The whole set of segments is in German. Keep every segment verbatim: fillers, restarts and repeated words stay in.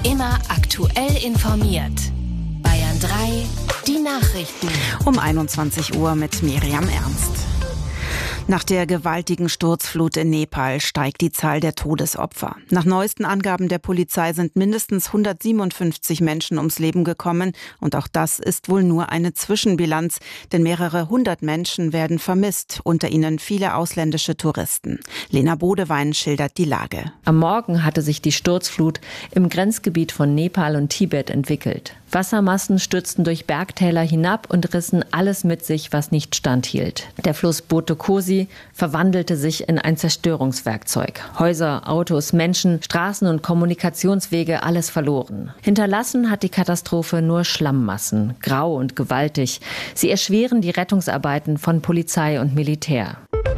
Immer aktuell informiert. Bayern drei, die Nachrichten. Um einundzwanzig Uhr mit Miriam Ernst. Nach der gewaltigen Sturzflut in Nepal steigt die Zahl der Todesopfer. Nach neuesten Angaben der Polizei sind mindestens hundertsiebenundfünfzig Menschen ums Leben gekommen. Und auch das ist wohl nur eine Zwischenbilanz, denn mehrere hundert Menschen werden vermisst, unter ihnen viele ausländische Touristen. Lena Bodewein schildert die Lage. Am Morgen hatte sich die Sturzflut im Grenzgebiet von Nepal und Tibet entwickelt. Wassermassen stürzten durch Bergtäler hinab und rissen alles mit sich, was nicht standhielt. Der Fluss Boto Kosi verwandelte sich in ein Zerstörungswerkzeug. Häuser, Autos, Menschen, Straßen und Kommunikationswege, alles verloren. Hinterlassen hat die Katastrophe nur Schlammmassen, grau und gewaltig. Sie erschweren die Rettungsarbeiten von Polizei und Militär.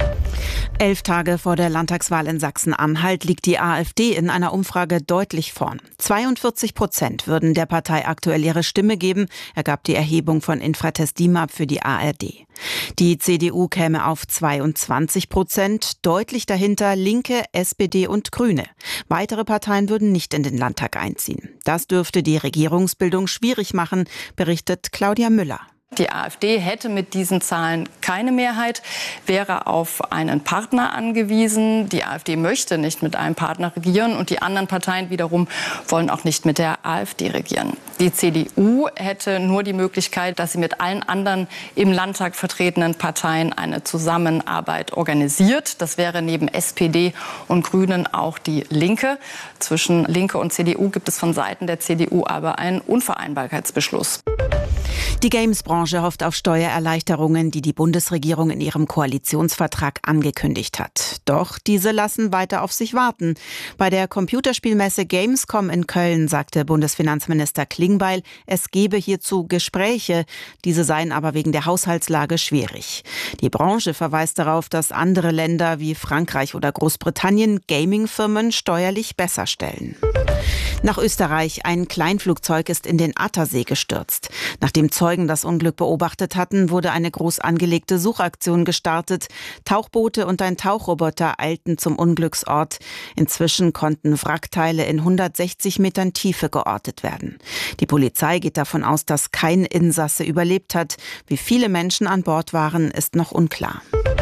Elf Tage vor der Landtagswahl in Sachsen-Anhalt liegt die AfD in einer Umfrage deutlich vorn. zweiundvierzig Prozent würden der Partei aktuell ihre Stimme geben, ergab die Erhebung von Infratest DIMAP für die A R D. Die C D U käme auf zweiundzwanzig Prozent, deutlich dahinter Linke, S P D und Grüne. Weitere Parteien würden nicht in den Landtag einziehen. Das dürfte die Regierungsbildung schwierig machen, berichtet Claudia Müller. Die AfD hätte mit diesen Zahlen keine Mehrheit, wäre auf einen Partner angewiesen. Die AfD möchte nicht mit einem Partner regieren und die anderen Parteien wiederum wollen auch nicht mit der AfD regieren. Die C D U hätte nur die Möglichkeit, dass sie mit allen anderen im Landtag vertretenen Parteien eine Zusammenarbeit organisiert. Das wäre neben S P D und Grünen auch die Linke. Zwischen Linke und C D U gibt es von Seiten der C D U aber einen Unvereinbarkeitsbeschluss. Die Games-Branche hofft auf Steuererleichterungen, die die Bundesregierung in ihrem Koalitionsvertrag angekündigt hat. Doch diese lassen weiter auf sich warten. Bei der Computerspielmesse Gamescom in Köln sagte Bundesfinanzminister Klingbeil, es gebe hierzu Gespräche. Diese seien aber wegen der Haushaltslage schwierig. Die Branche verweist darauf, dass andere Länder wie Frankreich oder Großbritannien Gaming-Firmen steuerlich besser stellen. Nach Österreich. Ein Kleinflugzeug ist in den Attersee gestürzt. Nachdem Zeugen das Unglück beobachtet hatten, wurde eine groß angelegte Suchaktion gestartet. Tauchboote und ein Tauchroboter eilten zum Unglücksort. Inzwischen konnten Wrackteile in hundertsechzig Metern Tiefe geortet werden. Die Polizei geht davon aus, dass kein Insasse überlebt hat. Wie viele Menschen an Bord waren, ist noch unklar.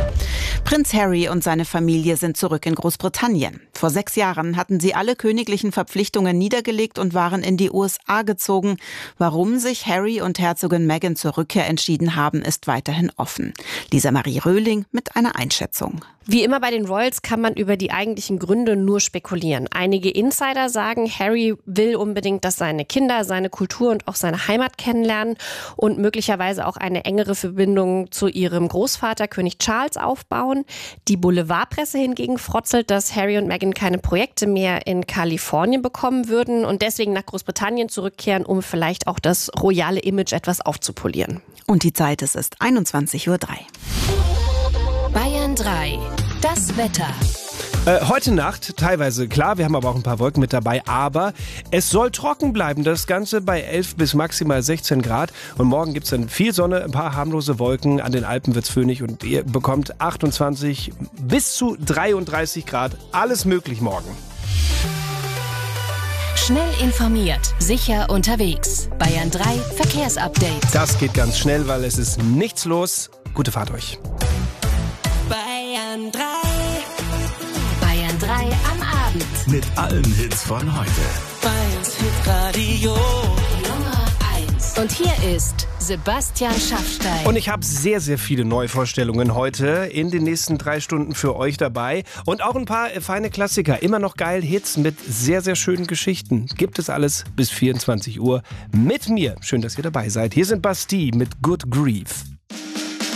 Prinz Harry und seine Familie sind zurück in Großbritannien. Vor sechs Jahren hatten sie alle königlichen Verpflichtungen niedergelegt und waren in die U S A gezogen. Warum sich Harry und Herzogin Meghan zur Rückkehr entschieden haben, ist weiterhin offen. Lisa Marie Röhling mit einer Einschätzung. Wie immer bei den Royals kann man über die eigentlichen Gründe nur spekulieren. Einige Insider sagen, Harry will unbedingt, dass seine Kinder seine Kultur und auch seine Heimat kennenlernen und möglicherweise auch eine engere Verbindung zu ihrem Großvater König Charles aufbauen. Die Boulevardpresse hingegen frotzelt, dass Harry und Meghan keine Projekte mehr in Kalifornien bekommen würden und deswegen nach Großbritannien zurückkehren, um vielleicht auch das royale Image etwas aufzupolieren. Und die Zeit ist, ist einundzwanzig Uhr drei. Bayern drei, das Wetter. Äh, heute Nacht teilweise klar, wir haben aber auch ein paar Wolken mit dabei, aber es soll trocken bleiben. Das Ganze bei elf bis maximal sechzehn Grad. Und morgen gibt's dann viel Sonne, ein paar harmlose Wolken. An den Alpen wird's föhnig und ihr bekommt achtundzwanzig bis zu dreiunddreißig Grad. Alles möglich morgen. Schnell informiert, sicher unterwegs. Bayern drei Verkehrsupdate. Das geht ganz schnell, weil es ist nichts los. Gute Fahrt euch. Bayern drei. Bayern drei am Abend. Mit allen Hits von heute. Bayerns Hitradio Nummer eins. Und hier ist Sebastian Schaffstein. Und ich habe sehr, sehr viele Neuvorstellungen heute in den nächsten drei Stunden für euch dabei. Und auch ein paar feine Klassiker. Immer noch geil Hits mit sehr, sehr schönen Geschichten. Gibt es alles bis vierundzwanzig Uhr mit mir. Schön, dass ihr dabei seid. Hier sind Bastille mit Good Grief.